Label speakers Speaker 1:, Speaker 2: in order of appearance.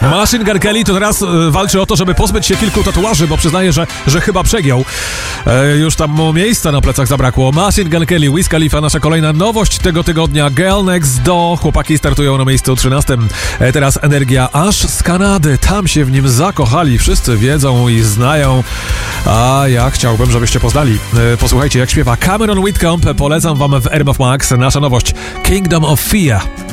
Speaker 1: Machine Gun Kelly to teraz walczy o to, żeby pozbyć się kilku tatuaży, bo przyznaje, że chyba przegiął. Już tam mu miejsca na plecach zabrakło. Machine Gun Kelly, Wiz Khalifa, nasza kolejna nowość tego tygodnia. Girl Next Door. Chłopaki startują na miejscu 13. Teraz Energia aż z Kanady. Tam się w nim zakochali. Wszyscy wiedzą i znają. A ja chciałbym, żebyście poznali. Posłuchajcie, jak śpiewa Cameron Whitcomb. Polecam wam w RMF Max. Nasza nowość Kingdom of Fear.